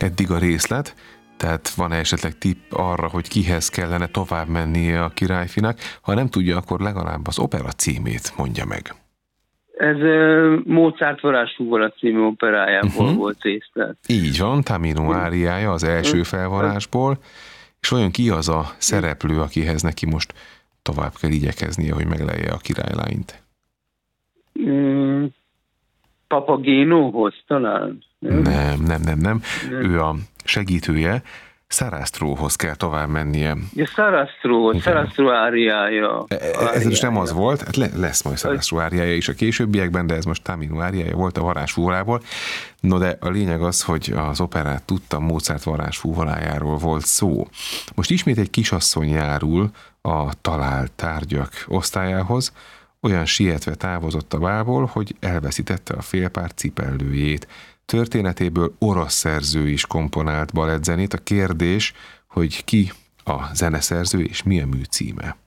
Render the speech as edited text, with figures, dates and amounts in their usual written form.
eddig a részlet, tehát van esetleg tipp arra, hogy kihez kellene tovább mennie a királyfinak? Ha nem tudja, akkor legalább az opera címét mondja meg. Ez Mozart varázsfúvola című operájából volt részlet. Így van, Tamino áriája az első felvonásból, és olyan ki az a szereplő, akihez neki most tovább kell igyekeznie, hogy meglelje a királylányt? Papagénóhoz talán? Nem. Ő a segítője, Sarastróhoz kell tovább mennie. Ja, Sarastro áriája. Ez most nem az volt, hát lesz majd Sarastro áriája is a későbbiekben, de ez most Tamino áriája volt a varázsfúvolából. No, de a lényeg az, hogy az operát tudtam, Mozart varázsfúvolájáról volt szó. Most ismét egy kisasszony járul a talált tárgyak osztályához, olyan sietve távozott a bálból, hogy elveszítette a félpár cipellőjét. Történetéből orosz szerző is komponált balettzenét. A kérdés, hogy ki a zeneszerző és mi a mű címe.